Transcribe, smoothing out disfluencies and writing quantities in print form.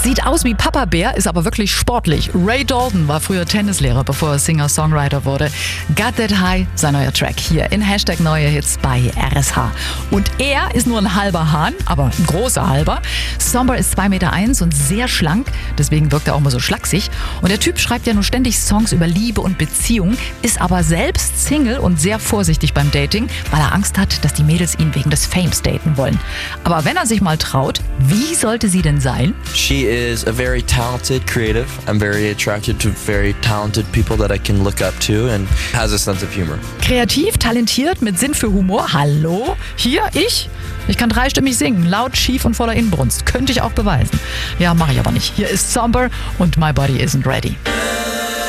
Sieht aus wie Papa Bär, ist aber wirklich sportlich. Ray Dalton war früher Tennislehrer, bevor er Singer-Songwriter wurde. Got That High, sein neuer Track hier in Hashtag Neue Hits bei RSH. Und er ist nur ein halber Hahn, aber ein großer halber. Somber ist 2,1 Meter und sehr schlank, deswegen wirkt er auch immer so schlaksig. Und der Typ schreibt ja nur ständig Songs über Liebe und Beziehung, ist aber selbst Single und sehr vorsichtig beim Dating, weil er Angst hat, dass die Mädels ihn wegen des Fames daten wollen. Aber wenn er sich mal traut, wie sollte sie denn sein? She is a very talented creative. I'm very attracted to very talented people that I can look up to and has a sense of humor. Kreativ, talentiert, mit Sinn für Humor. Hallo? Hier, ich? Ich kann dreistimmig singen, laut, schief und voller Inbrunst. Könnte ich auch beweisen. Ja, mache ich aber nicht. Hier ist Somber und My Body Isn't Ready.